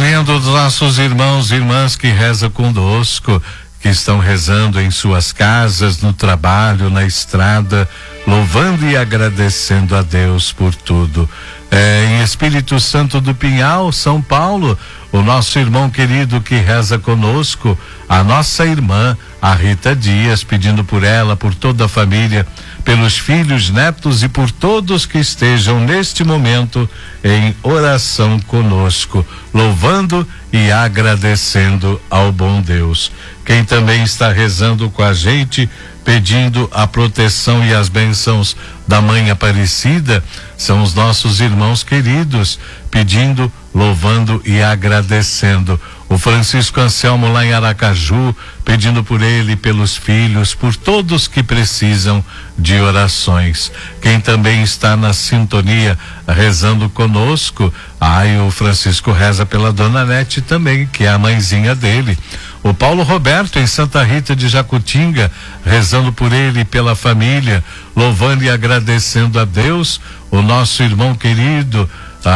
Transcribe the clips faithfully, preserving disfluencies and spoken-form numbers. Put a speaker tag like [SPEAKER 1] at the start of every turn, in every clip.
[SPEAKER 1] Reunindo os nossos irmãos e irmãs que rezam conosco, que estão rezando em suas casas, no trabalho, na estrada, louvando e agradecendo a Deus por tudo. É, em Espírito Santo do Pinhal, São Paulo, o nosso irmão querido que reza conosco, a nossa irmã, a Rita Dias, pedindo por ela, por toda a família, pelos filhos, netos e por todos que estejam neste momento em oração conosco, louvando e agradecendo ao bom Deus. Quem também está rezando com a gente, pedindo a proteção e as bênçãos da Mãe Aparecida, são os nossos irmãos queridos, pedindo, louvando e agradecendo. O Francisco Anselmo lá em Aracaju, pedindo por ele, pelos filhos, por todos que precisam de orações. Quem também está na sintonia rezando conosco, ai, o Francisco reza pela Dona Nete também, que é a mãezinha dele. O Paulo Roberto em Santa Rita de Jacutinga, rezando por ele e pela família, louvando e agradecendo a Deus. O nosso irmão querido,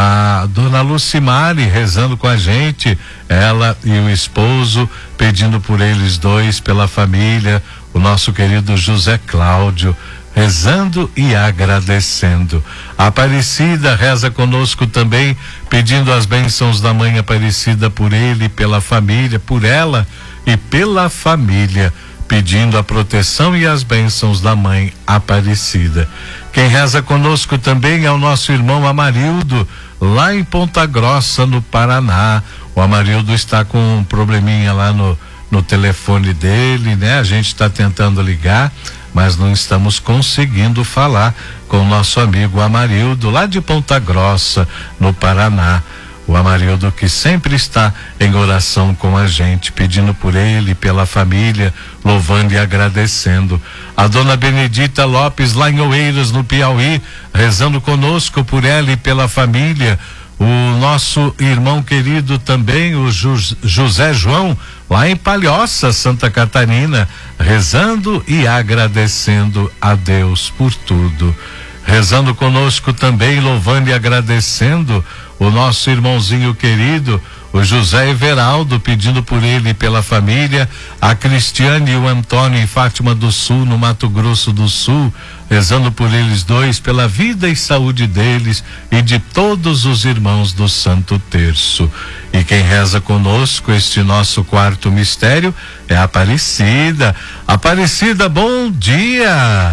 [SPEAKER 1] a dona Lucimari, rezando com a gente, ela e o esposo, pedindo por eles dois, pela família. O nosso querido José Cláudio, rezando e agradecendo. A Aparecida reza conosco também, pedindo as bênçãos da Mãe Aparecida por ele, pela família, por ela e pela família, pedindo a proteção e as bênçãos da Mãe Aparecida. Quem reza conosco também é o nosso irmão Amarildo, lá em Ponta Grossa, no Paraná. O Amarildo está com um probleminha lá no, no telefone dele, né? A gente está tentando ligar, mas não estamos conseguindo falar com o nosso amigo Amarildo, lá de Ponta Grossa, no Paraná. O Amarildo que sempre está em oração com a gente, pedindo por ele, pela família, louvando e agradecendo. A dona Benedita Lopes, lá em Oeiras, no Piauí, rezando conosco por ela e pela família. O nosso irmão querido também, o Ju- José João, lá em Palhoça, Santa Catarina, rezando e agradecendo a Deus por tudo. Rezando conosco também, louvando e agradecendo, o nosso irmãozinho querido, o José Everaldo, pedindo por ele e pela família, a Cristiane e o Antônio em Fátima do Sul, no Mato Grosso do Sul, rezando por eles dois, pela vida e saúde deles e de todos os irmãos do Santo Terço. E quem reza conosco este nosso quarto mistério é a Aparecida. Aparecida, bom dia!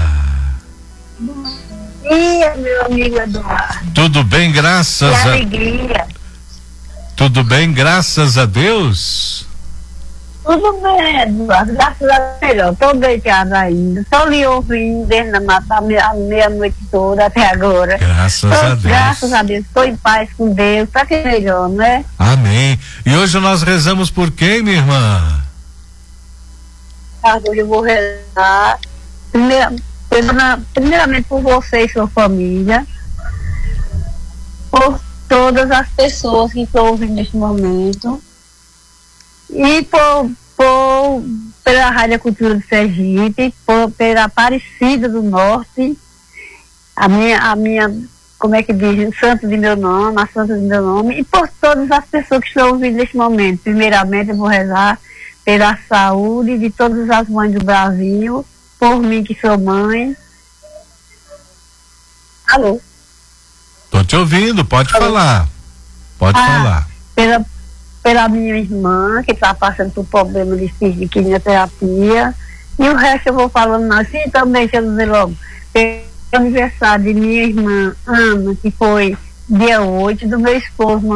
[SPEAKER 2] Bom dia, meu amigo Eduardo.
[SPEAKER 1] Tudo bem, graças
[SPEAKER 2] que
[SPEAKER 1] a...
[SPEAKER 2] alegria.
[SPEAKER 1] Tudo bem, graças a Deus?
[SPEAKER 2] Tudo bem, Eduardo, graças a Deus, melhor. Tô deitada ainda, só lhe ouvindo desde a mata- a meia-noite toda até agora.
[SPEAKER 1] Graças
[SPEAKER 2] Tô,
[SPEAKER 1] a Deus.
[SPEAKER 2] Graças a Deus, estou em paz com Deus, pra que melhor, né?
[SPEAKER 1] Amém. E hoje nós rezamos por quem, minha irmã?
[SPEAKER 2] Hoje eu vou rezar, primeira, primeira- primeiramente por você e sua família, por todas as pessoas que estão ouvindo neste momento, e por, por pela Rádio Cultura de Sergipe, por, pela Aparecida do Norte, a minha, a minha, como é que diz, santo de meu nome, a santa de meu nome, e por todas as pessoas que estão ouvindo neste momento. Primeiramente eu vou rezar pela saúde de todas as mães do Brasil, por mim que sou mãe. Alô?
[SPEAKER 1] Tô te ouvindo, pode
[SPEAKER 2] Alô?
[SPEAKER 1] falar. Pode
[SPEAKER 2] Ah,
[SPEAKER 1] falar.
[SPEAKER 2] Pela, pela minha irmã, que está passando por problema de, de quimioterapia. E o resto eu vou falando assim também, deixa eu dizer logo. Pelo aniversário de minha irmã Ana, que foi dia oito, do meu esposo,